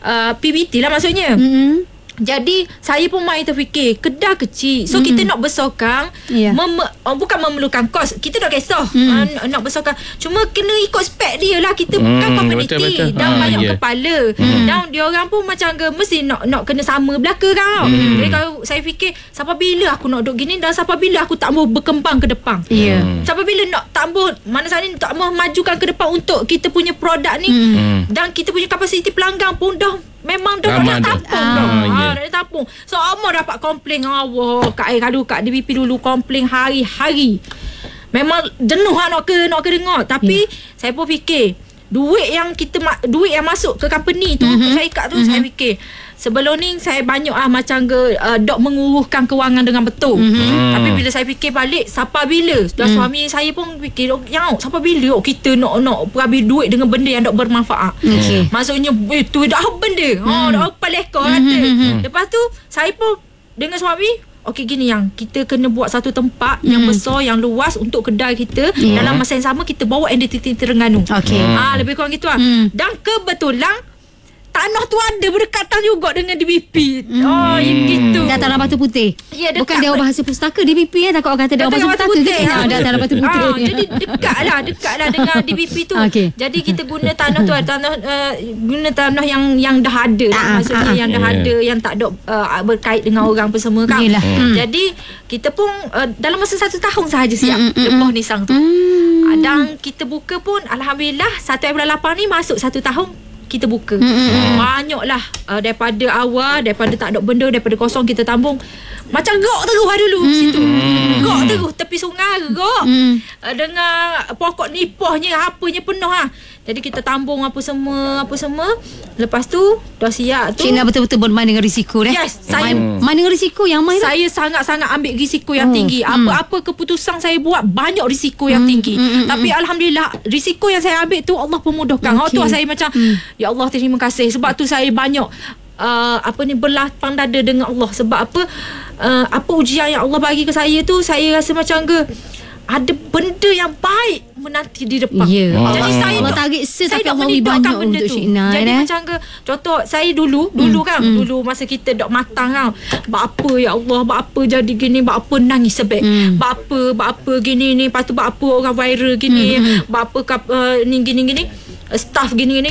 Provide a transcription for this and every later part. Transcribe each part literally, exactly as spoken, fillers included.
uh, P B T lah maksudnya. Mm-hmm. Jadi saya pun main terfikir kedah kecil. So mm. kita nak besarkan yeah. mem- oh, bukan memerlukan kos. Kita nak kisah mm. uh, nak besarkan. Cuma kena ikut spek dia lah. Kita mm, bukan community betul, betul. Dan ha, banyak yeah. kepala mm. Dan dia orang pun macam ke mesti nak nak kena sama belaka kan. mm. Jadi kalau saya fikir sampai bila aku nak duduk gini, dan sampai bila aku tak mau berkembang ke depan. yeah. mm. Sampai bila nak tak mau mana sana ni tak mau majukan ke depan untuk kita punya produk ni. mm. Dan kita punya kapasiti pelanggan pun dah memang dah nak tampung dah. Ah, yeah. Dah tampung. So Amor dapat komplain Allah, Kak Ai kalau Kak D B P dulu komplain hari-hari. Memang jenuh lah nak ke nak ke dengar. Tapi yeah. saya pun fikir duit yang kita duit yang masuk ke company tu, mm-hmm. saya ikat tu, mm-hmm. saya fikir sebelum ni saya banyak ah macam ke uh, dok menguruskan kewangan dengan betul. Mm-hmm. Tapi bila saya fikir balik, sampai bila dah mm. suami saya pun fikir yang sampai bila oh, kita nak nak berhabis duit dengan benda yang dok bermanfaat. Okay. Maksudnya itu dah benda. Mm. Oh dah apa leka kata. Mm-hmm. Lepas tu saya pun dengan suami okey gini yang kita kena buat satu tempat mm. yang besar, yang luas untuk kedai kita. Yeah. Dalam masa yang sama kita bawa entiti Terengganu. Okey. Ah lebih kurang gitu lah. Mm. Dan kebetulan tanah tu ada berdekatan juga dengan D B P. Mm. Oh, yang gitu. Dah Tanah Batu Putih. Ya, bukan Dewan Bahasa Pustaka D B P eh. Takut orang kata Dewan Bahasa Pustaka. Putih. Ha, dah Tanah Batu Putih. Ha, jadi dekatlah, dekatlah dengan D B P tu. Okay. Jadi kita guna tanah tu, tanah uh, guna tanah yang yang dah ada lah. Ah, maksudnya ah, yang dah yeah. ada, yang tak ada uh, berkait dengan orang apa semua kan. Hmm. Jadi kita pun uh, dalam masa satu tahun sahaja siap mm, mm, lepas Nissan tu. Mm. Dan kita buka pun alhamdulillah satu bulan lapan ni masuk satu tahun kita buka. Mm-hmm. Banyaklah uh, daripada awal, daripada tak ada benda, daripada kosong kita tambung. Macam gok terus lah dulu mm-hmm. situ. Gok terus tepi sungai gok. Mm. Uh, dengan pokok nipahnya apanya penuh lah. Jadi kita tambung apa semua, apa semua. Lepas tu dah siap tu. Cik Ina betul-betul bermain dengan risiko dah. Yes, saya main, main dengan risiko yang main. Saya tu? sangat-sangat ambil risiko yang oh. tinggi. Apa-apa keputusan saya buat banyak risiko yang mm. tinggi. Mm-hmm. Tapi alhamdulillah risiko yang saya ambil tu Allah pemudahkan. Okay. Waktu saya macam mm. ya Allah terima kasih. Sebab tu saya banyak uh, apa ni berlapang dada dengan Allah. Sebab apa uh, apa ujian yang Allah bagi ke saya tu, saya rasa macam ke ada benda yang baik menanti di depan. Yeah. Oh. Jadi saya Allah tarik se saya tapi dok Allah menidakkan benda tu. Syikna, jadi eh? macam ke contoh saya dulu dulu mm. kan mm. dulu masa kita dok matang kan. Bak apa ya Allah, bak apa jadi gini, bak apa nangis sebab. Mm. Bak apa, bak apa gini ni, lepas tu bak apa orang viral gini, mm. bak apa uh, ni gini gini, uh, staff gini gini.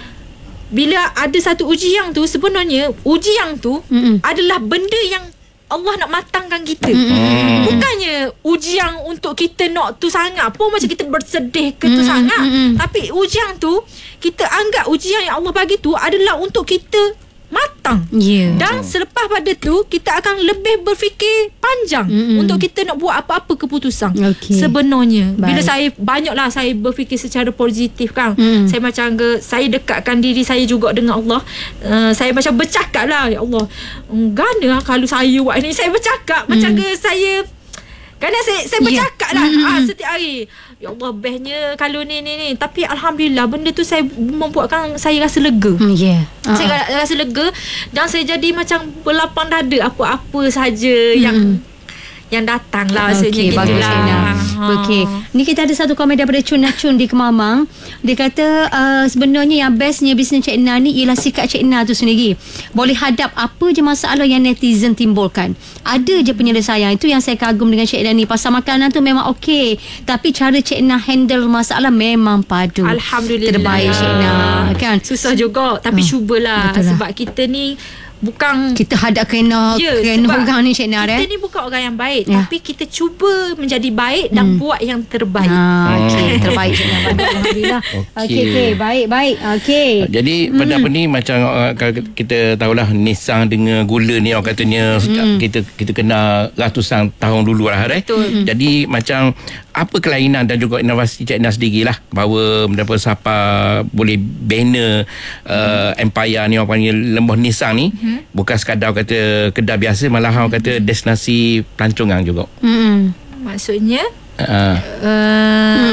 Bila ada satu ujian tu, sebenarnya ujian tu mm. adalah benda yang Allah nak matangkan kita. Mm. Bukannya ujian untuk kita nak tu sangat pun macam kita bersedih ke tu mm. sangat. Mm. Tapi ujian tu kita anggap ujian yang Allah bagi tu adalah untuk kita matang. Yeah. Dan selepas pada tu kita akan lebih berfikir panjang mm-hmm. untuk kita nak buat apa-apa keputusan. Okay. Sebenarnya baik. Bila saya banyaklah saya berfikir secara positif kan. Mm. Saya macam ke, saya dekatkan diri saya juga dengan Allah. Uh, saya macam bercakap lah, ya Allah, gana kalau saya buat ni, saya bercakap mm. macam ke saya Kerana saya, saya bercakap yeah. lah mm-hmm. ah, setiap hari. Ya Allah, bestnya kalau ni ni ni. Tapi alhamdulillah benda tu saya membuatkan saya rasa lega. Mm, yeah. uh-huh. Saya rasa lega. Dan saya jadi macam berlapang dada apa-apa saja mm. yang yang datang lah. Maksudnya okay, gitu lah. Okey. Ni kita ada satu komen daripada Cun Nacun di Kemamang. Dia kata uh, sebenarnya yang bestnya bisnes Cik Ina ni ialah sikap Cik Ina tu sendiri. Boleh hadap apa je masalah yang netizen timbulkan. Ada je penyelesaian. Itu yang saya kagum dengan Cik Ina ni. Pasal makanan tu memang okey, tapi cara Cik Ina handle masalah memang padu. Alhamdulillah. Terbaik Cik Ina kan. Susah juga tapi hmm. cubalah. Sebab kita ni bukan kita hadap kena ya, kena orang ni Cik Ina. Kita ni bukan orang yang baik ya. Tapi kita cuba menjadi baik dan hmm. buat yang terbaik. Ha, okey, terbaik Cik Ina. Alhamdulillah. Okey okey, baik baik. Okey. Jadi hmm. pada apa ni macam uh, kita tahulah Nissan dengan gula ni orang katanya hmm. kita kita kena ratusan tahun dulu lah eh. Hmm. Jadi macam apa kelainan dan juga inovasi Cik Ina sendirilah bahawa mendapat siapa boleh banner uh, hmm. empire ni orang panggil Lembah Nissan ni. Hmm. Bukan sekadar kata kedai biasa, malah orang kata destinasi pelancongan juga. Hmm. Maksudnya uh. Uh, hmm.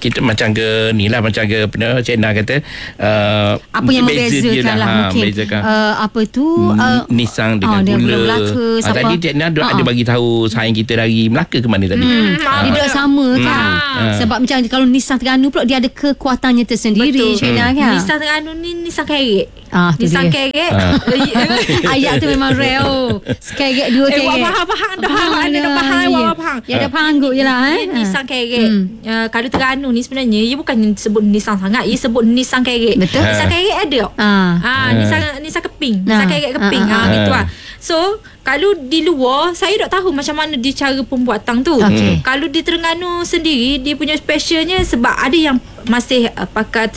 kita macam ke ni lah, macam ke pernah Cik Na kata uh, apa yang membezakan lah, ha, mungkin uh, apa tu uh, Nissan dengan oh, gula. Melaka, ha, tadi Cik Na uh-huh. ada bagi tahu saing kita dari Melaka ke mana tadi? Hmm. Ha. Dia tak sama kan. Ha. Sebab macam kalau Nissan Terengganu pula dia ada kekuatannya tersendiri. Cik Na kan. Nissan Terengganu ni Nissan Kerek. Ah, Nissan dia. Kerek. Ayat tu memang rare. Kerek dua Eh, kerek. wah faham dah. Ada dah faham, wah faham. Ya dah panggut je lah eh. Nissan Kerek. Uh, kalau Terengganu ni sebenarnya ia bukan sebut Nissan sangat, ia sebut Nissan Kerek. Betul. Nissan Kerek ada. Ah. Ah, Nissan Nissan Keping. Nah. Nissan Kerek Keping. Ah, Ah, ah, gitu ah. So, kalau di luar saya tak tahu macam mana dia cara pembuatan tu. Okay. Kalau di Terengganu sendiri dia punya specialnya sebab ada yang masih uh, pakai